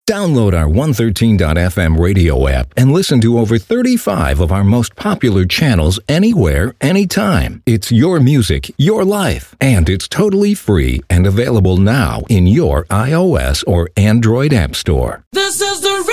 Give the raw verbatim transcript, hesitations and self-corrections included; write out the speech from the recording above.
Download our one thirteen dot f m radio app and listen to over thirty-five of our most popular channels anywhere, anytime. It's your music, your life, and it's totally free and available now in your iOS or Android app store. This is the